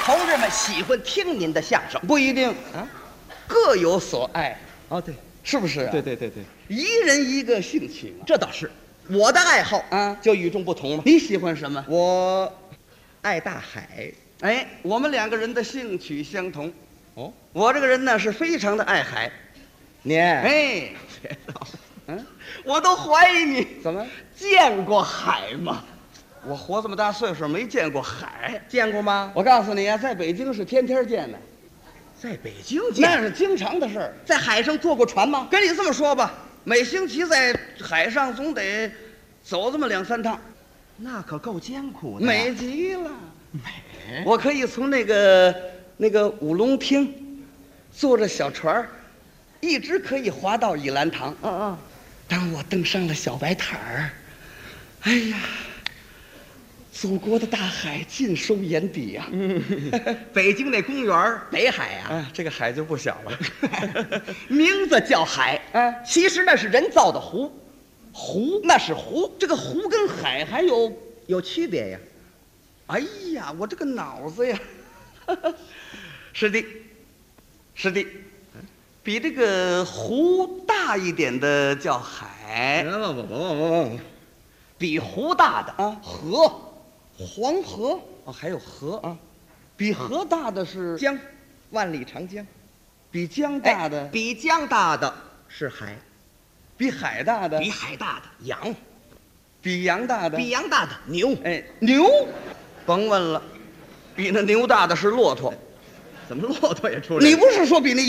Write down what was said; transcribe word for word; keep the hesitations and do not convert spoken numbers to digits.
同志们喜欢听您的相声， 不一定啊， 各有所爱， 哦，对， 是不是、啊？ 对对对对， 一人一个兴趣嘛。 这倒是。我的爱好啊就与众不同了。 你喜欢什么？ 我爱大海。 哎，我们两个人的兴趣相同。 哦， 我这个人呢是非常的爱海。 您哎， 别闹， 嗯， 我都怀疑你怎么？ 见过海吗？ 我活这么大岁数没见过海。 见过吗？ 我告诉你啊，在北京是天天见的， 在北京那见。 是经常的事儿。 在海上坐过船吗？ 跟你这么说吧，每星期在海上总得走这么两三趟， 那可够艰苦的。 美极了。 美， 我可以从那个那个五龙厅，坐着小船儿一直可以划到倚兰堂。 嗯嗯， 当我登上了小白毯儿，哎呀，祖国的大海尽收眼底呀、 嗯，北京那公园儿北海啊， 哎，这个海就不小了。 名字叫海， 哎， 其实那是人造的湖， 湖那是湖， 这个湖跟海还有， 有区别呀。 哎呀，我这个脑子呀，是的，是的，比这个湖大一点的叫海， 不不不不不， 比湖大的啊，河，黄河哦，还有河啊， 比河大的是江，万里长江。 比江大的， 哎比江大的是海， 比海大的， 比海大的羊， 比羊大的， 比羊大的牛。 哎牛，甭问了，比那牛大的是骆驼。 怎么骆驼也出来了？ 你不是说比那